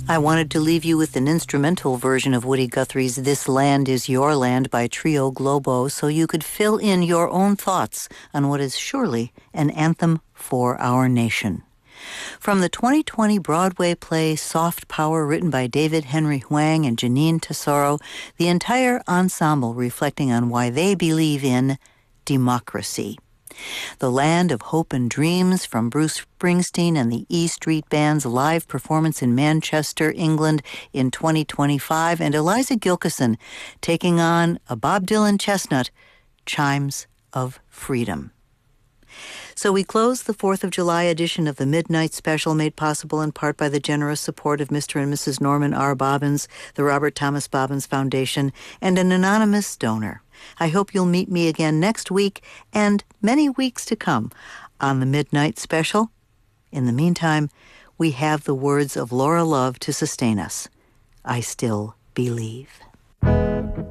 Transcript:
I wanted to leave you with an instrumental version of Woody Guthrie's This Land Is Your Land by Trio Globo so you could fill in your own thoughts on what is surely an anthem for our nation. From the 2020 Broadway play Soft Power, written by David Henry Hwang and Janine Tesoro, the entire ensemble reflecting on why they believe in democracy. The Land of Hope and Dreams from Bruce Springsteen and the E Street Band's live performance in Manchester, England in 2025, and Eliza Gilkyson taking on a Bob Dylan chestnut, Chimes of Freedom. So we close the 4th of July edition of the Midnight Special, made possible in part by the generous support of Mr. and Mrs. Norman R. Bobbins, the Robert Thomas Bobbins Foundation, and an anonymous donor. I hope you'll meet me again next week and many weeks to come on the Midnight Special. In the meantime, we have the words of Laura Love to sustain us. I still believe.